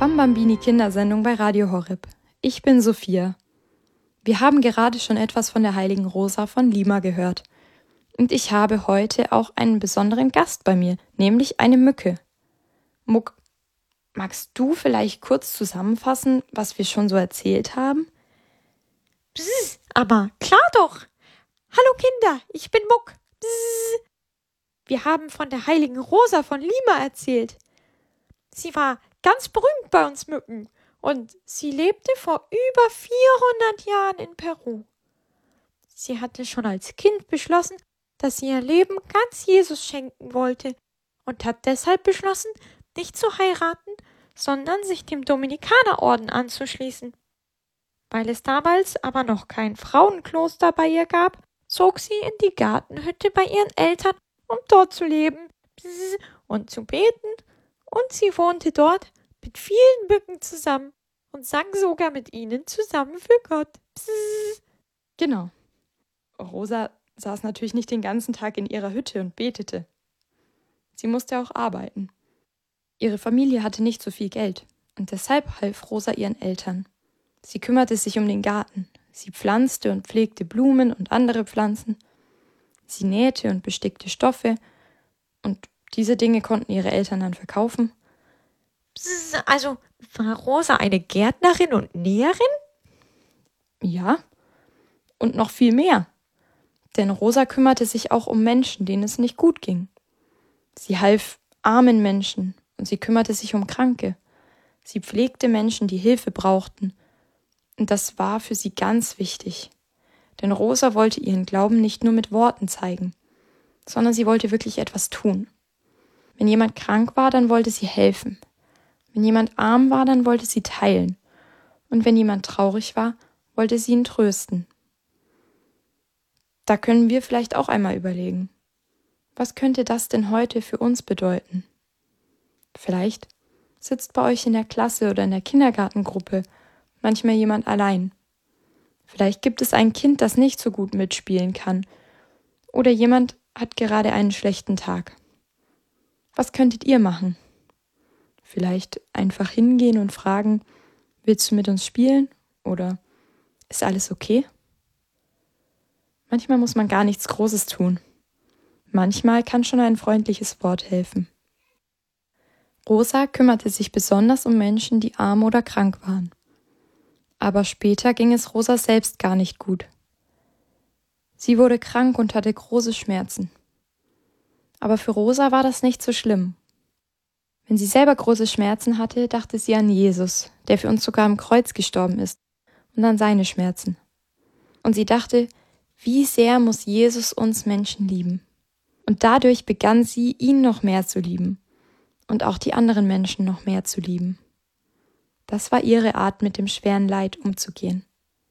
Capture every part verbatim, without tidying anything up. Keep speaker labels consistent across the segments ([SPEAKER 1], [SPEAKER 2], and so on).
[SPEAKER 1] Bambambini Kindersendung bei Radio Horeb. Ich bin Sophia. Wir haben gerade schon etwas von der heiligen Rosa von Lima gehört. Und ich habe heute auch einen besonderen Gast bei mir, nämlich eine Mücke. Muck, magst du vielleicht kurz zusammenfassen, was wir schon so erzählt haben?
[SPEAKER 2] Psst, aber klar doch. Hallo Kinder, ich bin Muck. Psst. Wir haben von der heiligen Rosa von Lima erzählt. Sie war ganz berühmt bei uns Mücken und sie lebte vor über vierhundert Jahren in Peru. Sie hatte schon als Kind beschlossen, dass sie ihr Leben ganz Jesus schenken wollte und hat deshalb beschlossen, nicht zu heiraten, sondern sich dem Dominikanerorden anzuschließen. Weil es damals aber noch kein Frauenkloster bei ihr gab, zog sie in die Gartenhütte bei ihren Eltern, um dort zu leben und zu beten, und sie wohnte dort mit vielen Mücken zusammen und sang sogar mit ihnen zusammen für Gott. Psst.
[SPEAKER 1] Genau. Rosa saß natürlich nicht den ganzen Tag in ihrer Hütte und betete. Sie musste auch arbeiten. Ihre Familie hatte nicht so viel Geld und deshalb half Rosa ihren Eltern. Sie kümmerte sich um den Garten. Sie pflanzte und pflegte Blumen und andere Pflanzen. Sie nähte und bestickte Stoffe und diese Dinge konnten ihre Eltern dann verkaufen.
[SPEAKER 2] Psst, also war Rosa eine Gärtnerin und Näherin?
[SPEAKER 1] Ja, und noch viel mehr. Denn Rosa kümmerte sich auch um Menschen, denen es nicht gut ging. Sie half armen Menschen und sie kümmerte sich um Kranke. Sie pflegte Menschen, die Hilfe brauchten. Und das war für sie ganz wichtig. Denn Rosa wollte ihren Glauben nicht nur mit Worten zeigen, sondern sie wollte wirklich etwas tun. Wenn jemand krank war, dann wollte sie helfen. Wenn jemand arm war, dann wollte sie teilen. Und wenn jemand traurig war, wollte sie ihn trösten. Da können wir vielleicht auch einmal überlegen, was könnte das denn heute für uns bedeuten? Vielleicht sitzt bei euch in der Klasse oder in der Kindergartengruppe manchmal jemand allein. Vielleicht gibt es ein Kind, das nicht so gut mitspielen kann. Oder jemand hat gerade einen schlechten Tag. Was könntet ihr machen? Vielleicht einfach hingehen und fragen, willst du mit uns spielen? Oder ist alles okay? Manchmal muss man gar nichts Großes tun. Manchmal kann schon ein freundliches Wort helfen. Rosa kümmerte sich besonders um Menschen, die arm oder krank waren. Aber später ging es Rosa selbst gar nicht gut. Sie wurde krank und hatte große Schmerzen. Aber für Rosa war das nicht so schlimm. Wenn sie selber große Schmerzen hatte, dachte sie an Jesus, der für uns sogar am Kreuz gestorben ist, und an seine Schmerzen. Und sie dachte, wie sehr muss Jesus uns Menschen lieben. Und dadurch begann sie, ihn noch mehr zu lieben und auch die anderen Menschen noch mehr zu lieben. Das war ihre Art, mit dem schweren Leid umzugehen.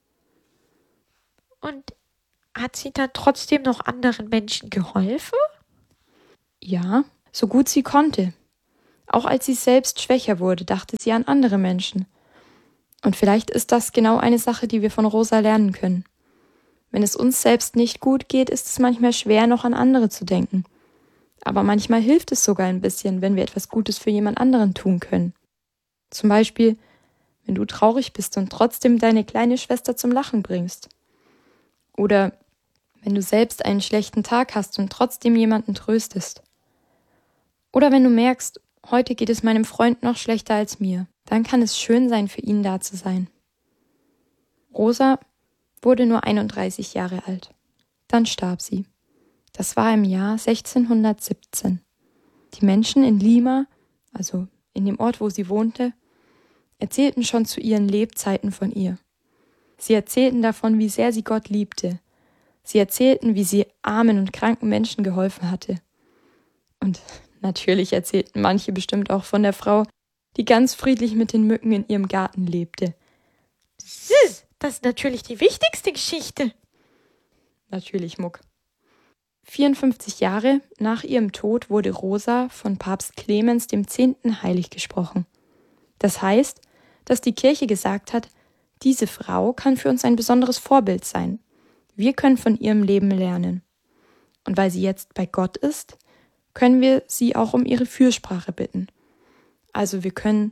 [SPEAKER 2] Und hat sie dann trotzdem noch anderen Menschen geholfen?
[SPEAKER 1] Ja, so gut sie konnte. Auch als sie selbst schwächer wurde, dachte sie an andere Menschen. Und vielleicht ist das genau eine Sache, die wir von Rosa lernen können. Wenn es uns selbst nicht gut geht, ist es manchmal schwer, noch an andere zu denken. Aber manchmal hilft es sogar ein bisschen, wenn wir etwas Gutes für jemand anderen tun können. Zum Beispiel, wenn du traurig bist und trotzdem deine kleine Schwester zum Lachen bringst. Oder wenn du selbst einen schlechten Tag hast und trotzdem jemanden tröstest. Oder wenn du merkst, heute geht es meinem Freund noch schlechter als mir, dann kann es schön sein, für ihn da zu sein. Rosa wurde nur einunddreißig Jahre alt. Dann starb sie. Das war im Jahr sechzehnhundertsiebzehn. Die Menschen in Lima, also in dem Ort, wo sie wohnte, erzählten schon zu ihren Lebzeiten von ihr. Sie erzählten davon, wie sehr sie Gott liebte. Sie erzählten, wie sie armen und kranken Menschen geholfen hatte. Und natürlich erzählten manche bestimmt auch von der Frau, die ganz friedlich mit den Mücken in ihrem Garten lebte.
[SPEAKER 2] Das ist natürlich die wichtigste Geschichte.
[SPEAKER 1] Natürlich, Muck. vierundfünfzig Jahre nach ihrem Tod wurde Rosa von Papst Clemens dem Zehnten heilig gesprochen. Das heißt, dass die Kirche gesagt hat, diese Frau kann für uns ein besonderes Vorbild sein. Wir können von ihrem Leben lernen. Und weil sie jetzt bei Gott ist, können wir sie auch um ihre Fürsprache bitten. Also wir können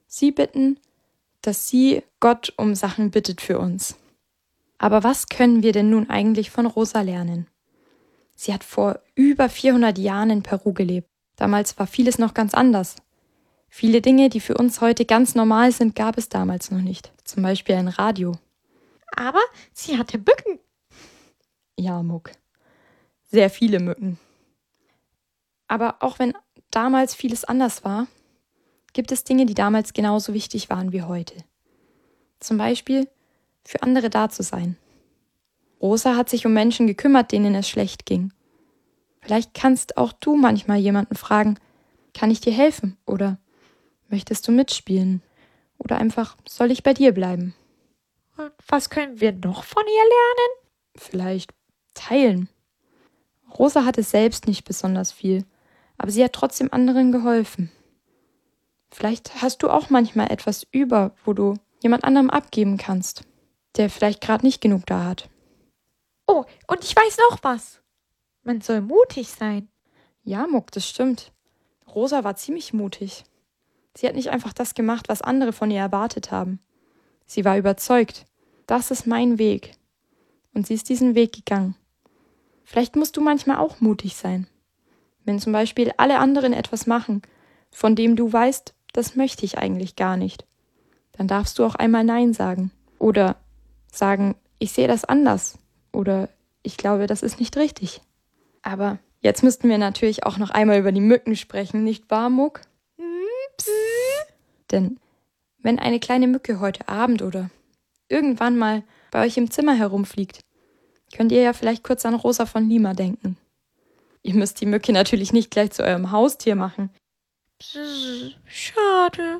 [SPEAKER 1] Sie bitten, dass sie Gott um Sachen bittet für uns. Aber was können wir denn nun eigentlich von Rosa lernen? Sie hat vor über vierhundert Jahren in Peru gelebt. Damals war vieles noch ganz anders. Viele Dinge, die für uns heute ganz normal sind, gab es damals noch nicht. Zum Beispiel ein Radio.
[SPEAKER 2] Aber sie hatte Mücken.
[SPEAKER 1] Ja, Muck. Sehr viele Mücken. Aber auch wenn damals vieles anders war, gibt es Dinge, die damals genauso wichtig waren wie heute. Zum Beispiel für andere da zu sein. Rosa hat sich um Menschen gekümmert, denen es schlecht ging. Vielleicht kannst auch du manchmal jemanden fragen, kann ich dir helfen? Oder möchtest du mitspielen? Oder einfach, soll ich bei dir bleiben?
[SPEAKER 2] Und was können wir noch von ihr lernen?
[SPEAKER 1] Vielleicht teilen. Rosa hatte selbst nicht besonders viel, aber sie hat trotzdem anderen geholfen. Vielleicht hast du auch manchmal etwas über, wo du jemand anderem abgeben kannst, der vielleicht gerade nicht genug da hat.
[SPEAKER 2] Oh, und ich weiß noch was. Man soll mutig sein.
[SPEAKER 1] Ja, Muck, das stimmt. Rosa war ziemlich mutig. Sie hat nicht einfach das gemacht, was andere von ihr erwartet haben. Sie war überzeugt, das ist mein Weg. Und sie ist diesen Weg gegangen. Vielleicht musst du manchmal auch mutig sein. Wenn zum Beispiel alle anderen etwas machen, von dem du weißt, das möchte ich eigentlich gar nicht, dann darfst du auch einmal Nein sagen. Oder sagen, ich sehe das anders. Oder ich glaube, das ist nicht richtig. Aber jetzt müssten wir natürlich auch noch einmal über die Mücken sprechen, nicht wahr, Muck?
[SPEAKER 2] Psst.
[SPEAKER 1] Denn wenn eine kleine Mücke heute Abend oder irgendwann mal bei euch im Zimmer herumfliegt, könnt ihr ja vielleicht kurz an Rosa von Lima denken. Ihr müsst die Mücke natürlich nicht gleich zu eurem Haustier machen.
[SPEAKER 2] Psst. Schade.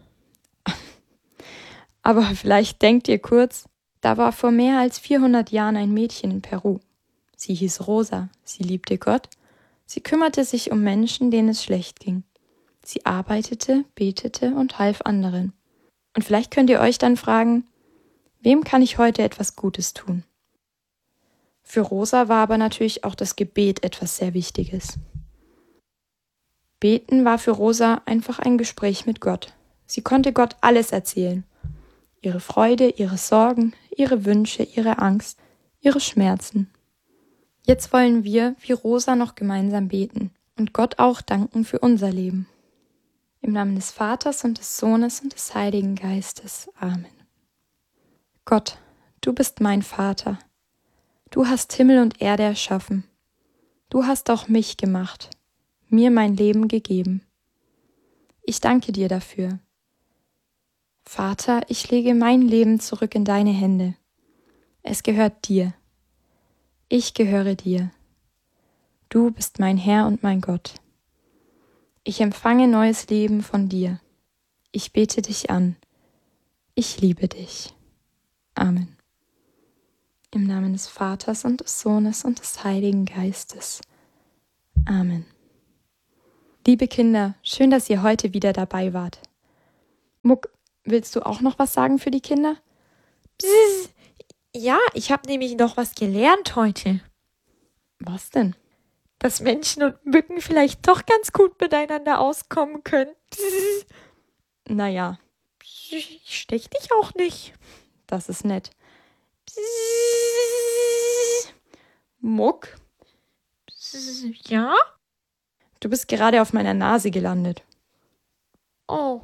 [SPEAKER 1] Aber vielleicht denkt ihr kurz, da war vor mehr als vierhundert Jahren ein Mädchen in Peru. Sie hieß Rosa, sie liebte Gott, sie kümmerte sich um Menschen, denen es schlecht ging. Sie arbeitete, betete und half anderen. Und vielleicht könnt ihr euch dann fragen, wem kann ich heute etwas Gutes tun? Für Rosa war aber natürlich auch das Gebet etwas sehr Wichtiges. Beten war für Rosa einfach ein Gespräch mit Gott. Sie konnte Gott alles erzählen. Ihre Freude, ihre Sorgen, ihre Wünsche, ihre Angst, ihre Schmerzen. Jetzt wollen wir, wie Rosa, noch gemeinsam beten und Gott auch danken für unser Leben. Im Namen des Vaters und des Sohnes und des Heiligen Geistes. Amen. Gott, du bist mein Vater. Du hast Himmel und Erde erschaffen. Du hast auch mich gemacht, mir mein Leben gegeben. Ich danke dir dafür. Vater, ich lege mein Leben zurück in deine Hände. Es gehört dir. Ich gehöre dir. Du bist mein Herr und mein Gott. Ich empfange neues Leben von dir. Ich bete dich an. Ich liebe dich. Amen. Im Namen des Vaters und des Sohnes und des Heiligen Geistes. Amen. Liebe Kinder, schön, dass ihr heute wieder dabei wart. Muck, willst du auch noch was sagen für die Kinder?
[SPEAKER 2] Psst. Ja, ich habe nämlich noch was gelernt heute.
[SPEAKER 1] Was denn?
[SPEAKER 2] Dass Menschen und Mücken vielleicht doch ganz gut miteinander auskommen können. Psst.
[SPEAKER 1] Naja,
[SPEAKER 2] Ich stech dich auch nicht.
[SPEAKER 1] das ist nett.
[SPEAKER 2] Psst.
[SPEAKER 1] Muck,
[SPEAKER 2] Psst. Ja?
[SPEAKER 1] du bist gerade auf meiner Nase gelandet.
[SPEAKER 2] Oh.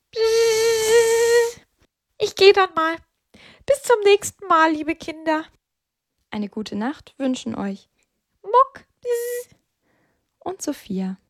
[SPEAKER 2] Psst. Ich gehe dann mal. Bis zum nächsten Mal, liebe Kinder.
[SPEAKER 1] Eine gute Nacht wünschen euch
[SPEAKER 2] Muck. Psst.
[SPEAKER 1] und Sophia.